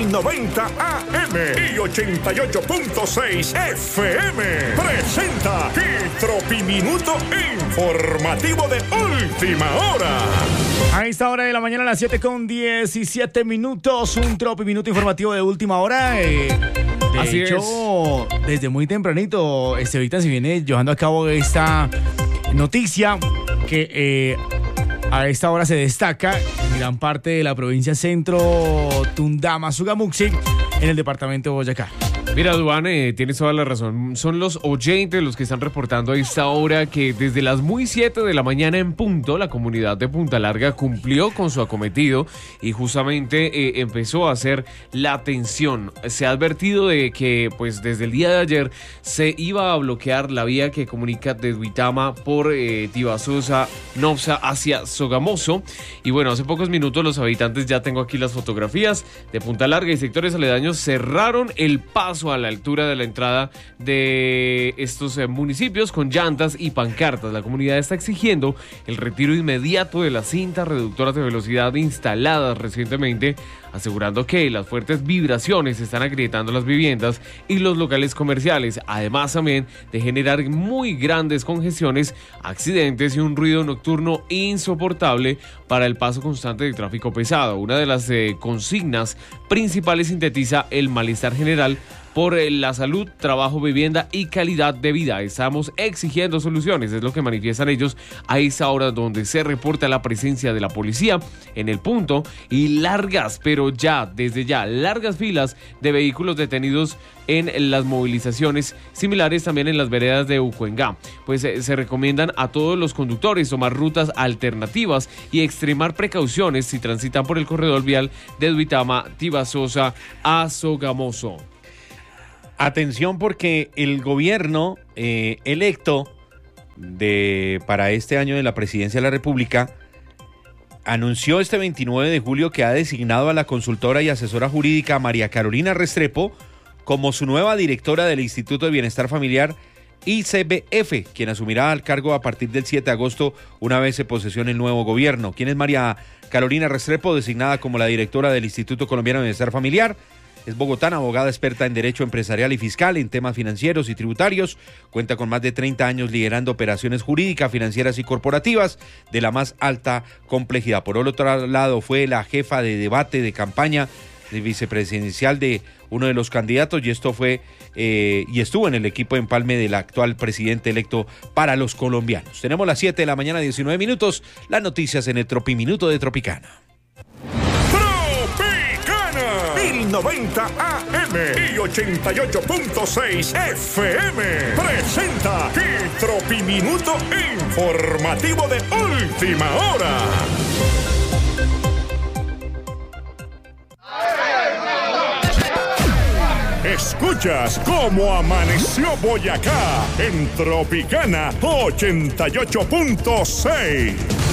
1090 AM y 88.6 FM. Presenta Tropiminuto informativo de última hora. A esta hora de la mañana, a las 7:17 minutos, un Tropiminuto informativo de última hora. Así hecho, desde muy tempranito, ahorita se viene llevando a cabo esta noticia que a esta hora se destaca en gran parte de la provincia Centro, Tundama, Sugamuxi, en el departamento de Boyacá. Mira, Duan, tienes toda la razón. Son los oyentes los que están reportando a esta hora que desde las muy 7 de la mañana en punto, la comunidad de Punta Larga cumplió con su acometido y justamente empezó a hacer la atención. Se ha advertido de que pues desde el día de ayer se iba a bloquear la vía que comunica desde Uitama por Tibasosa, Nopsa hacia Sogamoso. Y bueno, hace pocos minutos los habitantes, ya tengo aquí las fotografías de Punta Larga y sectores aledaños, cerraron el paso a la altura de la entrada de estos municipios con llantas y pancartas. La comunidad está exigiendo el retiro inmediato de las cintas reductoras de velocidad instaladas recientemente, asegurando que las fuertes vibraciones están agrietando las viviendas y los locales comerciales, además también de generar muy grandes congestiones, accidentes y un ruido nocturno insoportable para el paso constante de tráfico pesado. Una de las consignas principales sintetiza el malestar general por la salud, trabajo, vivienda y calidad de vida. Estamos exigiendo soluciones, es lo que manifiestan ellos a esa hora, donde se reporta la presencia de la policía en el punto y largas, pero desde ya, largas filas de vehículos detenidos en las movilizaciones, similares también en las veredas de Ucuengá. Pues se recomiendan a todos los conductores tomar rutas alternativas y extremar precauciones si transitan por el corredor vial de Duitama, Tibasosa a Sogamoso. Atención, porque el gobierno electo para este año de la presidencia de la República anunció este 29 de julio que ha designado a la consultora y asesora jurídica María Carolina Restrepo como su nueva directora del Instituto de Bienestar Familiar ICBF, quien asumirá el cargo a partir del 7 de agosto una vez se posesione el nuevo gobierno. ¿Quién es María Carolina Restrepo, designada como la directora del Instituto Colombiano de Bienestar Familiar? Es bogotana, abogada experta en derecho empresarial y fiscal, en temas financieros y tributarios. Cuenta con más de 30 años liderando operaciones jurídicas, financieras y corporativas de la más alta complejidad. Por otro lado, fue la jefa de debate de campaña de vicepresidencial de uno de los candidatos y estuvo en el equipo de empalme del actual presidente electo para los colombianos. Tenemos las 7 de la mañana, 19 minutos, las noticias en el Tropiminuto de Tropicana. 1090 AM y 88.6 FM. Presenta Tropiminuto informativo de última hora. Escuchas cómo amaneció Boyacá en Tropicana 88.6.